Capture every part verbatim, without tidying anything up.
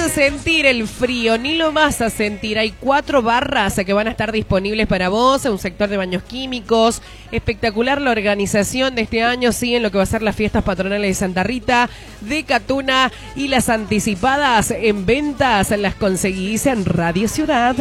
a sentir el frío, ni lo vas a sentir. Hay cuatro barras que van a estar disponibles para vos, un sector de baños químicos. Espectacular la organización de este año, sí, en lo que va a ser las fiestas patronales de Santa Rita, de Catuna, y las anticipadas en ventas las conseguís en Radio Ciudad.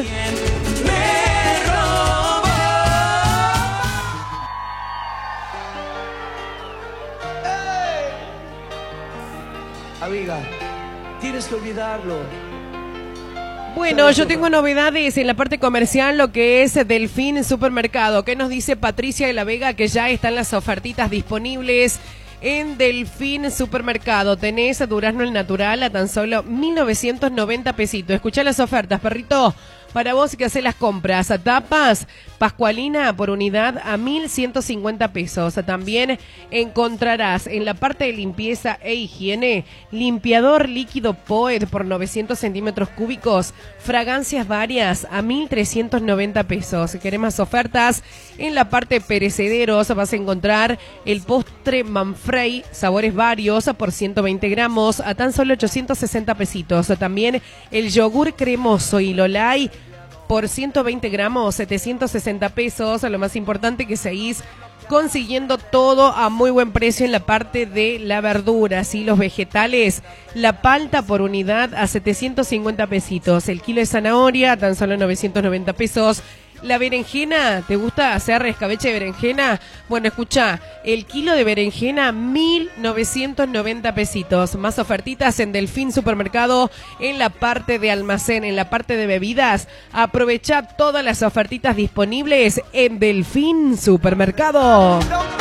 Amiga, tienes que olvidarlo. Bueno, yo tengo novedades en la parte comercial, lo que es Delfín Supermercado. ¿Qué nos dice Patricia de la Vega? Que ya están las ofertitas disponibles en Delfín Supermercado. Tenés durazno el natural a tan solo mil novecientos noventa pesitos. Escuchá las ofertas, perrito. Para vos que hacés las compras, tapas pascualina por unidad a mil ciento cincuenta pesos. También encontrarás en la parte de limpieza e higiene limpiador líquido Poet por novecientos centímetros cúbicos, fragancias varias a mil trescientos noventa pesos. Si querés más ofertas, en la parte perecederos vas a encontrar el postre Manfrey, sabores varios por ciento veinte gramos a tan solo ochocientos sesenta pesitos. También el yogur cremoso y Lolay por ciento veinte gramos, setecientos sesenta pesos. Lo más importante, que seguís consiguiendo todo a muy buen precio en la parte de la verdura, ¿sí? Los vegetales, la palta por unidad a setecientos cincuenta pesitos. El kilo de zanahoria a tan solo novecientos noventa pesos. La berenjena, ¿te gusta hacer escabeche de berenjena? Bueno, escucha, el kilo de berenjena, mil novecientos noventa pesitos. Más ofertitas en Delfín Supermercado, en la parte de almacén, en la parte de bebidas. Aprovecha todas las ofertitas disponibles en Delfín Supermercado.